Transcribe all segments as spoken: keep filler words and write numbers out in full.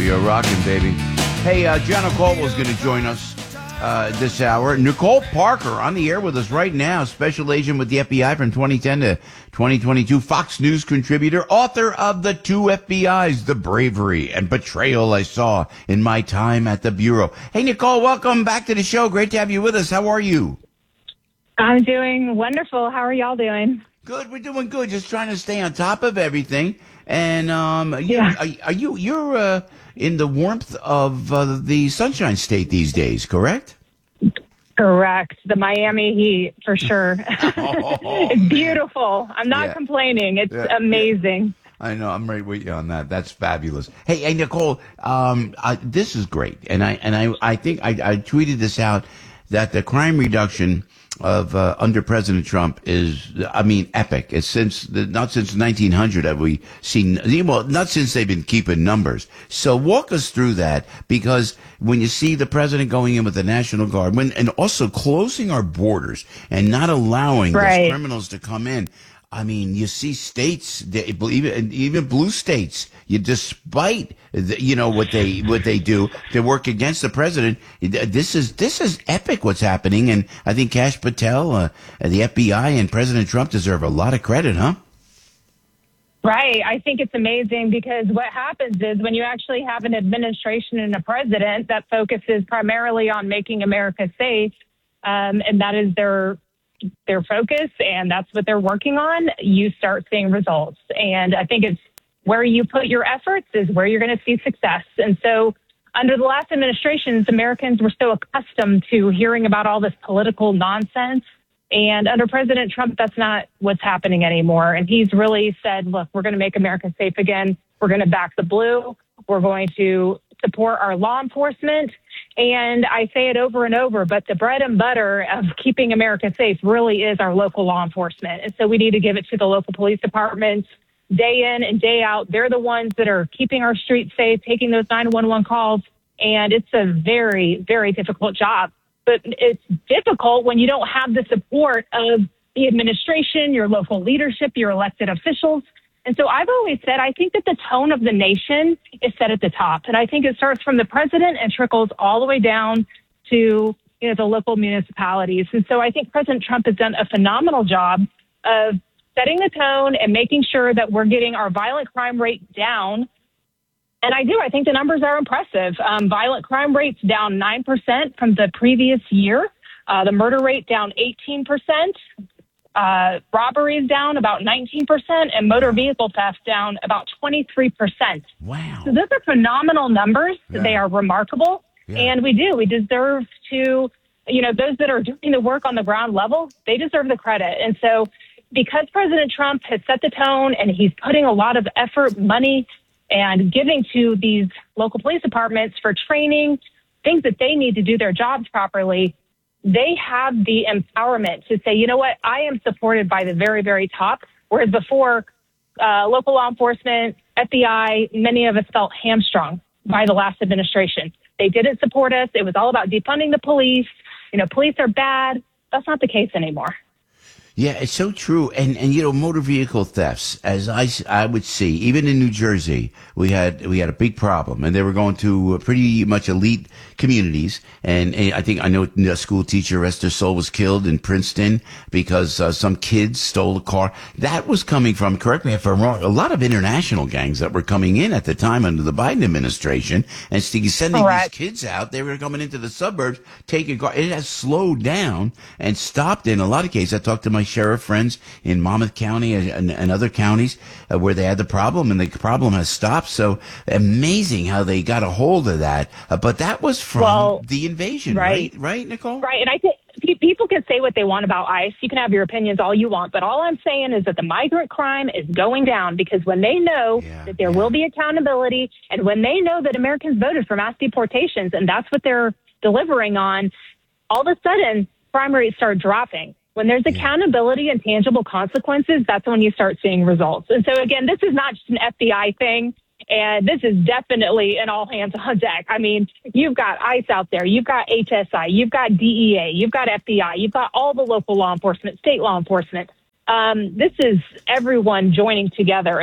We are rocking, baby. Hey, uh, Jenna Caldwell is going to join us uh, this hour. Nicole Parker on the air with us right now, special agent with the F B I from twenty ten to twenty twenty-two, Fox News contributor, author of The Two F B Is, The Bravery and Betrayal I Saw in My Time at the Bureau. Hey, Nicole, welcome back to the show. Great to have you with us. How are you? I'm doing wonderful. How are y'all doing? Good. We're doing good. Just trying to stay on top of everything. And um, you, Yeah. are, are you you're uh, in the warmth of uh, the Sunshine State these days, correct? Correct. The Miami Heat, for sure. Oh, It's beautiful. I'm not Yeah. complaining. It's Yeah. amazing. I know. I'm right with you on that. That's fabulous. Hey, hey, Nicole. Um, I, this is great, and I and I I think I, I tweeted this out that the crime reduction of uh, under President Trump is, I mean, epic. It's since the, not since nineteen hundred have we seen, well, not since they've been keeping numbers. So walk us through that, because when you see the president going in with the National Guard, when and also closing our borders and not allowing Right. those criminals to come in. I mean, you see states, they, even even blue states, you despite the, you know what they what they do to work against the president. This is this is epic what's happening, and I think Kash Patel, uh, the F B I, and President Trump deserve a lot of credit, huh? Right. I think it's amazing because what happens is when you actually have an administration and a president that focuses primarily on making America safe, um, and that is their their focus, and that's what they're working on, you start seeing results. And I think it's where you put your efforts is where you're going to see success. And so under the last administrations, Americans were so accustomed to hearing about all this political nonsense. And under President Trump, that's not what's happening anymore. And he's really said, look, we're going to make America safe again. We're going to back the blue. We're going to support our law enforcement. And I say it over and over, but the bread and butter of keeping America safe really is our local law enforcement. And so we need to give it to the local police departments day in and day out. They're the ones that are keeping our streets safe, taking those nine one one calls. And it's a very, very difficult job. But it's difficult when you don't have the support of the administration, your local leadership, your elected officials. And so I've always said, I think that the tone of the nation is set at the top. And I think it starts from the president and trickles all the way down to, you know, the local municipalities. And so I think President Trump has done a phenomenal job of setting the tone and making sure that we're getting our violent crime rate down. And I do. I think the numbers are impressive. Um, violent crime rates down nine percent from the previous year. Uh, the murder rate down eighteen percent. Uh, robberies down about nineteen percent, and motor vehicle theft down about twenty-three percent. Wow. So those are phenomenal numbers. Yeah. They are remarkable. Yeah. And we do. We deserve to, you know, those that are doing the work on the ground level, they deserve the credit. And so because President Trump has set the tone and he's putting a lot of effort, money, and giving to these local police departments for training, things that they need to do their jobs properly, they have the empowerment to say, you know what, I am supported by the very, very top. Whereas before, uh, local law enforcement, F B I, many of us felt hamstrung by the last administration. They didn't support us. It was all about defunding the police. You know, police are bad. That's not the case anymore. Yeah, it's so true. And, and, you know, motor vehicle thefts, as I, I would see, even in New Jersey, we had, we had a big problem, and they were going to pretty much elite communities. And, and I think, I know a school teacher, Esther Soul, was killed in Princeton because uh, some kids stole a car. That was coming from, correct me if I'm wrong, a lot of international gangs that were coming in at the time under the Biden administration and sending Correct. these kids out. They were coming into the suburbs, taking car. It has slowed down and stopped in a lot of cases. I talked to my sheriff friends in Monmouth County and, and other counties uh, where they had the problem, and the problem has stopped. So amazing how they got a hold of that. Uh, but that was from Well, the invasion, right. right? Right, Nicole? Right. And I think pe- people can say what they want about ICE. You can have your opinions all you want. But all I'm saying is that the migrant crime is going down because when they know Yeah, that there yeah. will be accountability, and when they know that Americans voted for mass deportations, and that's what they're delivering on, all of a sudden crime rates start dropping. When there's accountability and tangible consequences, that's when you start seeing results. And so, again, this is not just an F B I thing, and this is definitely an all hands on deck. I mean, you've got ICE out there, you've got H S I, you've got D E A, you've got F B I, you've got all the local law enforcement, state law enforcement. Um, this is everyone joining together. And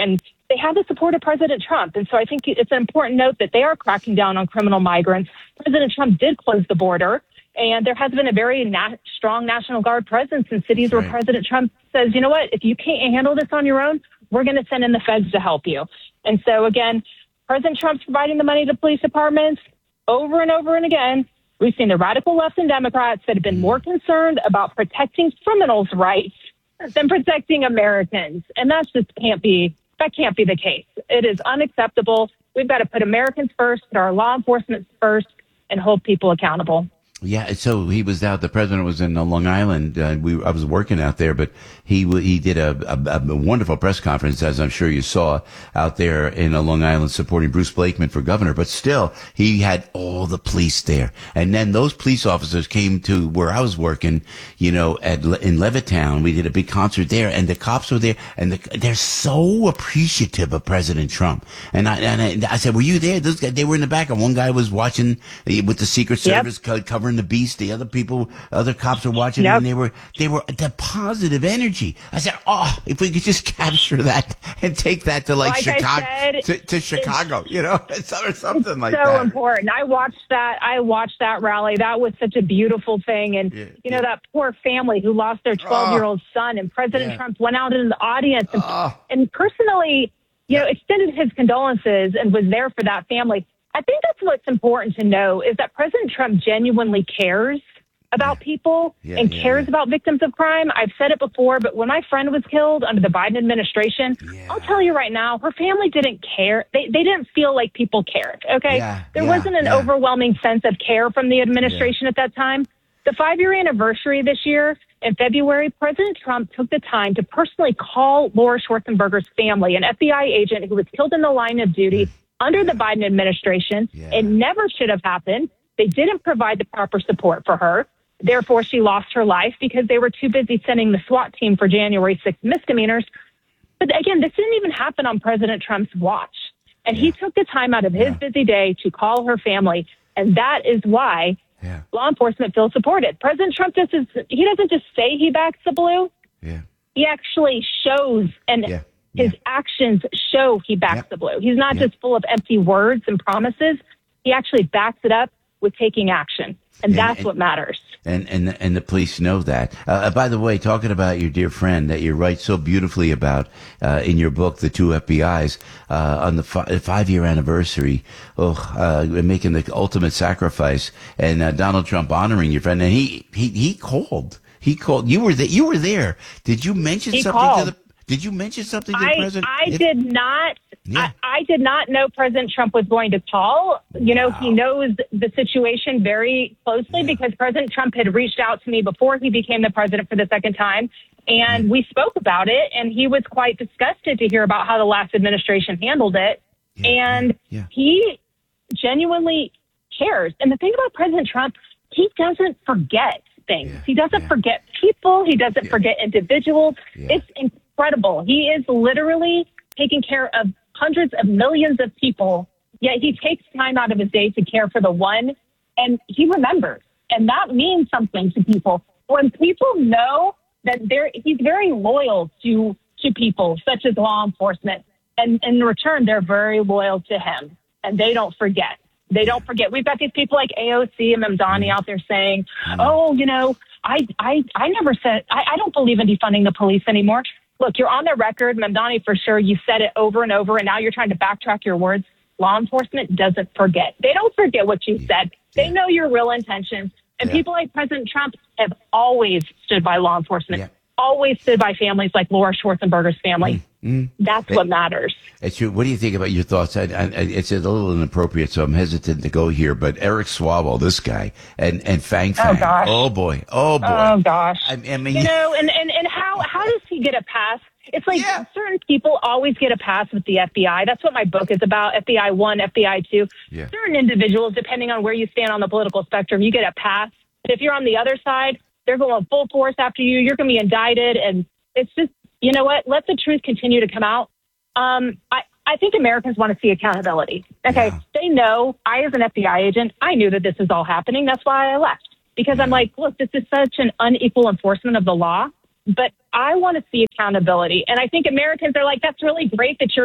they had the support of President Trump. And so I think it's an important note that they are cracking down on criminal migrants. President Trump did close the border, and there has been a very nat- strong National Guard presence in cities That's where right. President Trump says, you know what, if you can't handle this on your own, we're going to send in the feds to help you. And so, again, President Trump's providing the money to police departments over and over and again. We've seen the radical left and Democrats that have been more concerned about protecting criminals' rights than protecting Americans. And that just can't be, that can't be the case. It is unacceptable. We've got to put Americans first, put our law enforcement first, and hold people accountable. Yeah, so he was out. The president was in uh, Long Island. Uh, we I was working out there, but he w- he did a, a, a wonderful press conference, as I'm sure you saw, out there in uh, Long Island, supporting Bruce Blakeman for governor. But still, he had all the police there, and then those police officers came to where I was working. You know, at Le- in Levittown, we did a big concert there, and the cops were there, and the, they're so appreciative of President Trump. And I and I, I said, "Were you there?" Those guys, they were in the back, and one guy was watching uh, with the Secret Yep. Service co- covering the beast. The other people, other cops were watching, Yep. and they were they were the positive energy. I said, "Oh, if we could just capture that and take that to like, Like I Chicago, said, to, to Chicago, you know, or something like so that." important. I watched that. I watched that rally. That was such a beautiful thing. And, Yeah, you know, yeah. that poor family who lost their twelve-year-old son, and President Yeah. Trump went out in the audience and, Oh. and personally, you know, extended his condolences and was there for that family. I think that's what's important to know is that President Trump genuinely cares about people Yeah, and yeah, cares yeah. about victims of crime. I've said it before, but when my friend was killed under the Biden administration, Yeah. I'll tell you right now, her family didn't care. They they didn't feel like people cared. Okay. Yeah, there yeah, wasn't an yeah. overwhelming sense of care from the administration at that time. The five year anniversary this year in February, President Trump took the time to personally call Laura Schwarzenberger's family, an F B I agent who was killed in the line of duty under the Biden administration. Yeah. It never should have happened. They didn't provide the proper support for her. Therefore, she lost her life because they were too busy sending the SWAT team for January sixth misdemeanors. But again, this didn't even happen on President Trump's watch. And he took the time out of his Yeah. busy day to call her family. And that is why Yeah, law enforcement feels supported. President Trump just is, he doesn't just say he backs the blue. yeah, He actually shows, and Yeah. his Yeah. actions show he backs Yep. the blue. He's not Yep. just full of empty words and promises. He actually backs it up with taking action. And And- that's and- what matters. and and and the police know that. Uh, by the way, talking about your dear friend that you write so beautifully about uh, in your book, The Two F B Is, uh, on the fi- five-year anniversary, oh, uh, making the ultimate sacrifice, and uh, Donald Trump honoring your friend, and he he he called. He called. You were there. You were there. Did you mention He something called. to the? Did you mention something to the I, president? I If- did not. Yeah. I, I did not know President Trump was going to call. You know, he knows the situation very closely because President Trump had reached out to me before he became the president for the second time. And we spoke about it, and he was quite disgusted to hear about how the last administration handled it. Yeah, and yeah, yeah. he genuinely cares. And the thing about President Trump, he doesn't forget things. Yeah, He doesn't yeah. forget people. He doesn't Yeah. forget individuals. Yeah. It's incredible. He is literally taking care of hundreds of millions of people, yet he takes time out of his day to care for the one, and he remembers. And that means something to people. When people know that they're, he's very loyal to, to people, such as law enforcement, and in return, they're very loyal to him, and they don't forget. They don't forget. We've got these people like A O C and Mamdani out there saying, oh, you know, I, I, I never said, I, I don't believe in defunding the police anymore. Look, you're on the record, Mamdani, for sure. You said it over and over, and now you're trying to backtrack your words. Law enforcement doesn't forget. They don't forget what you said. They know your real intentions. And Yeah. people like President Trump have always stood by law enforcement, Yeah. always stood by families like Laura Schwarzenberger's family. That's what matters. It's your, what do you think about your thoughts? I, I, it's a little inappropriate, so I'm hesitant to go here. But Eric Swalwell, this guy, and and Fang Fang. gosh. Oh boy. Oh boy. Oh gosh. I, I mean, You know, and, and, and how, how does he get a pass? It's like Yeah. certain people always get a pass with the F B I. That's what my book is about, F B I one, F B I two. Yeah. Certain individuals, depending on where you stand on the political spectrum, you get a pass. But if you're on the other side, they're going full force after you. You're going to be indicted. And it's just, you know what? Let the truth continue to come out. Um, I, I think Americans want to see accountability. Okay. Yeah. They know I, as an F B I agent, I knew that this was all happening. That's why I left. Because I'm like, look, this is such an unequal enforcement of the law, but I want to see accountability. And I think Americans are like, that's really great that you're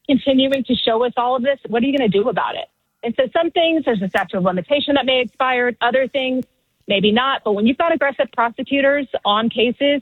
continuing to show us all of this, what are you going to do about it? And so some things, there's a statute of limitation that may expire. Other things, maybe not. But when you've got aggressive prosecutors on cases,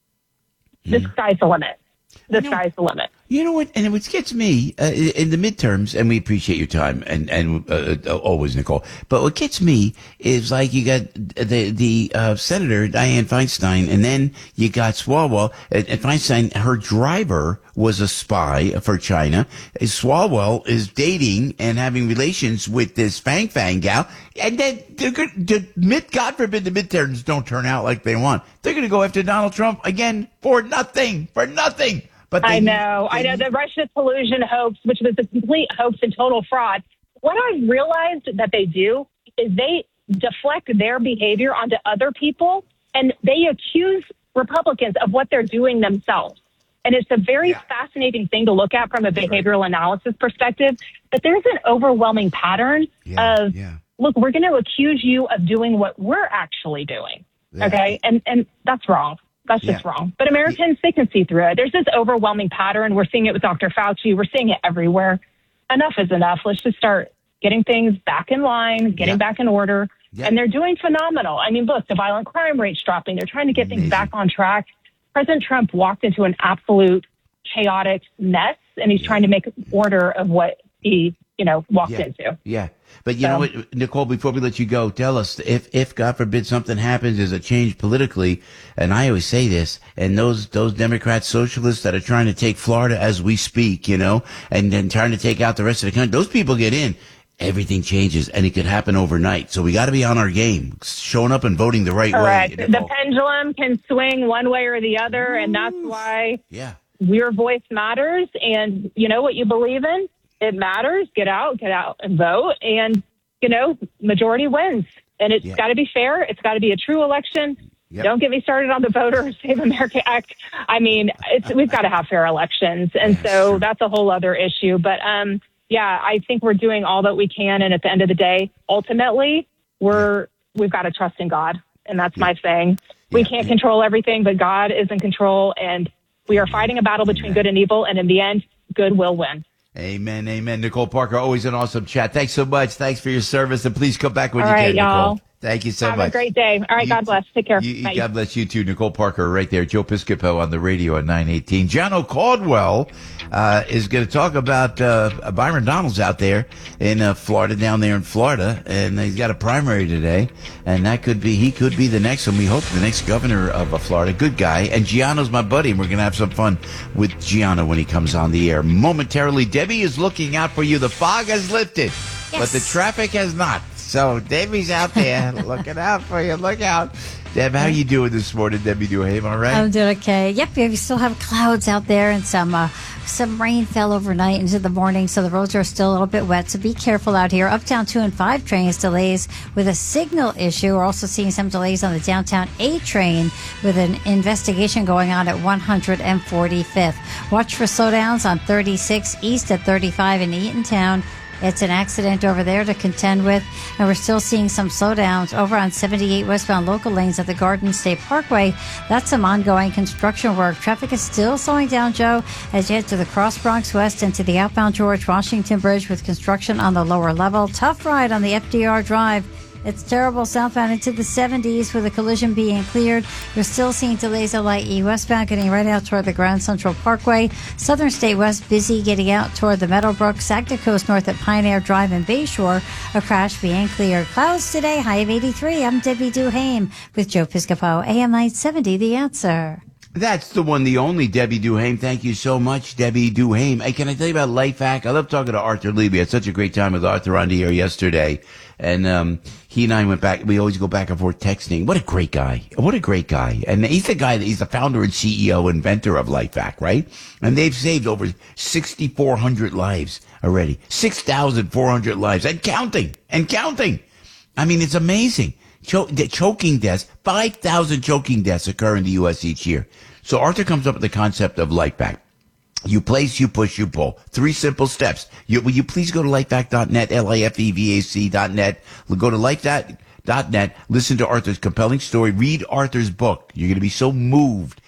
the Mm. sky's the limit. The You know- sky's the limit. You know what? And what gets me uh, in the midterms, and we appreciate your time, and and uh, uh, always, Nicole. But what gets me is like you got the the uh, Senator Dianne Feinstein, and then you got Swalwell. And, and Feinstein, her driver was a spy for China. Swalwell is dating and having relations with this Fang Fang gal, and then they're going to, mid, God forbid, the midterms don't turn out like they want. They're going to go after Donald Trump again for nothing, for nothing. But they, I know. they, I know the Russia collusion hoax, which was a complete hoax and total fraud. What I've realized that they do is they deflect their behavior onto other people, and they accuse Republicans of what they're doing themselves. And it's a very Yeah. fascinating thing to look at from a behavioral analysis perspective. But there's an overwhelming pattern Yeah, of, yeah. look, we're going to accuse you of doing what we're actually doing. Yeah. Okay. And, and that's wrong. That's just Yeah. wrong. But Americans, they can see through it. There's this overwhelming pattern. We're seeing it with Doctor Fauci. We're seeing it everywhere. Enough is enough. Let's just start getting things back in line, getting Yeah. back in order. Yeah. And they're doing phenomenal. I mean, look, the violent crime rate's dropping. They're trying to get Amazing. things back on track. President Trump walked into an absolute chaotic mess, and he's trying to make order of what he, you know, walked Yeah. into. Yeah. But you know So- what, Nicole, before we let you go, tell us if, if God forbid something happens, there's a change politically. And I always say this, and those, those Democrats, socialists that are trying to take Florida as we speak, you know, and then trying to take out the rest of the country, those people get in. Everything changes, and it could happen overnight. So we got to be on our game, showing up and voting the right Correct. way. The Nicole. pendulum can swing one way or the other, and that's why Yeah. your voice matters. And you know what you believe in? It matters. Get out, get out and vote. And, you know, majority wins. And it's Yeah. got to be fair. It's got to be a true election. Yep. Don't get me started on the Voter Save America Act. I mean, it's, we've got to have fair elections. And Yeah, so sure. that's a whole other issue. But, um, yeah, I think we're doing all that we can. And at the end of the day, ultimately, we're, we've got to trust in God. And that's my thing. We Yeah. can't control everything, but God is in control. And we are fighting a battle between good and evil. And in the end, good will win. Amen. Amen. Nicole Parker, always an awesome chat. Thanks so much. Thanks for your service. And please come back when All you right, can, y'all. Nicole. Thank you so Have much. a great day. All right. You- God bless. Take care. You, Bye. God bless you too. Nicole Parker right there. Joe Piscopo on the radio at nine eighteen. John O'Caldwell uh, is going to talk about uh, Byron Donalds out there in uh, Florida, down there in Florida. And he's got a primary today. And that could be, he could be the next one. We hope the next governor of uh, Florida. Good guy. And Gianno's my buddy. And we're going to have some fun with Gianno when he comes on the air. Momentarily, Debbie is looking out for you. The fog has lifted, but the traffic has not. So Debbie's out there looking out for you. Look out. Deb, how you doing this morning, Debbie Duhame? All right? I'm doing okay. Yep, we still have clouds out there, and some uh, some rain fell overnight into the morning, so the roads are still a little bit wet. So be careful out here. Uptown two and five trains delays with a signal issue. We're also seeing some delays on the downtown A train with an investigation going on at one hundred forty-fifth. Watch for slowdowns on thirty-six east at thirty-five in Eatontown. It's an accident over there to contend with, and we're still seeing some slowdowns over on seventy-eight westbound local lanes at the Garden State Parkway. That's some ongoing construction work. Traffic is still slowing down, Joe, as you head to the Cross Bronx West and to the outbound George Washington Bridge with construction on the lower level. Tough ride on the F D R Drive. It's terrible southbound into the seventies with a collision being cleared. We're still seeing delays at Light E westbound getting right out toward the Grand Central Parkway. Southern State West busy getting out toward the Meadowbrook. Saginaw Coast North at Pioneer Drive and Bayshore. A crash being cleared. Clouds today, high of eighty-three. I'm Debbie Duhame with Joe Piscopo, A M nine seventy, The Answer. That's the one, the only Debbie Duhame. Thank you so much, Debbie Duhame. Hey, can I tell you about LifeHack? I love talking to Arthur Levy. I had such a great time with Arthur on the air yesterday. And um he and I went back. We always go back and forth texting. What a great guy. What a great guy. And he's the guy that he's the founder and C E O, inventor of LifeHack, right? And they've saved over sixty-four hundred lives already. six thousand four hundred lives and counting and counting. I mean, it's amazing. Cho- the choking deaths, five thousand choking deaths occur in the U S each year. So Arthur comes up with the concept of LifeHack. You place, you push, you pull. Three simple steps. You, will you please go to lifevac dot net, L I F E V A C dot net. Go to lifevac dot net. Listen to Arthur's compelling story. Read Arthur's book. You're going to be so moved.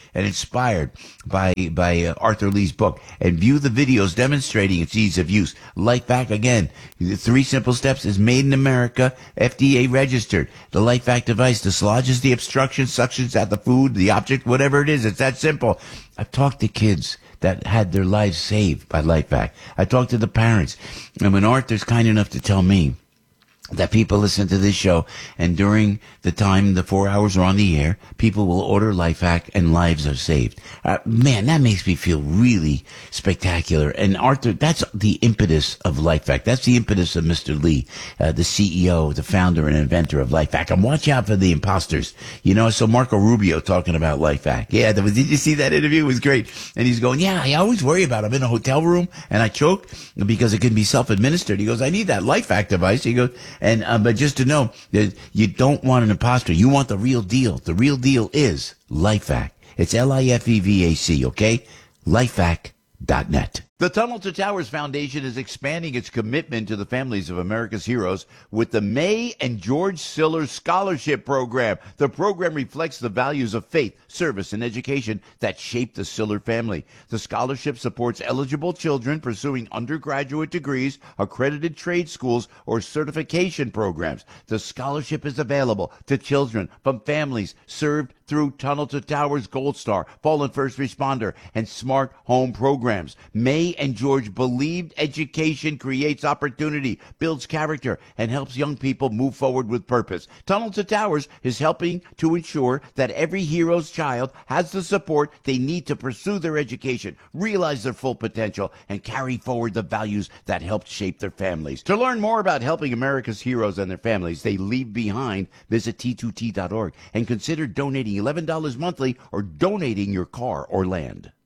and inspired by by uh, Arthur Lee's book, and view the videos demonstrating its ease of use. LifeVac, again, the three simple steps, is made in America, F D A registered. The LifeVac device dislodges the obstruction, suctions out the food, the object, whatever it is. It's that simple. I've talked to kids that had their lives saved by LifeVac. I talked to the parents. And when Arthur's kind enough to tell me that people listen to this show, and during the time the four hours are on the air, people will order LifeVac and lives are saved. Uh, man, that makes me feel really spectacular. And Arthur, that's the impetus of LifeVac. That's the impetus of Mister Lee, uh, the C E O, the founder and inventor of LifeVac. And watch out for the imposters. You know, I saw Marco Rubio talking about LifeVac. Yeah, did you see that interview? It was great. And he's going, yeah, I always worry about it. I'm in a hotel room and I choke because it can be self-administered. He goes, I need that LifeVac device. He goes, And, uh, but just to know that you don't want an imposter. You want the real deal. The real deal is LifeVac. It's L I F E V A C, okay? LifeVac dot net. The Tunnel to Towers Foundation is expanding its commitment to the families of America's heroes with the May and George Siller Scholarship Program. The program reflects the values of faith, service, and education that shaped the Siller family. The scholarship supports eligible children pursuing undergraduate degrees, accredited trade schools, or certification programs. The scholarship is available to children from families served through Tunnel to Towers Gold Star, Fallen First Responder, and Smart Home programs. May and George believed education creates opportunity, builds character, and helps young people move forward with purpose. Tunnel to Towers is helping to ensure that every hero's child has the support they need to pursue their education, realize their full potential, and carry forward the values that helped shape their families. To learn more about helping America's heroes and their families they leave behind, visit T two T dot org and consider donating eleven dollars monthly or donating your car or land.